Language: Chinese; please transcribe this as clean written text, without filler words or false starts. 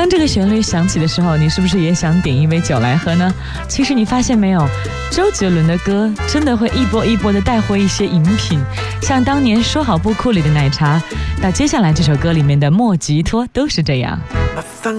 当这个旋律响起的时候，你是不是也想点一杯酒来喝呢？其实你发现没有，周杰伦的歌真的会一波一波的带回一些饮品，像当年说好不哭里的奶茶，到接下来这首歌里面的莫吉托都是这样。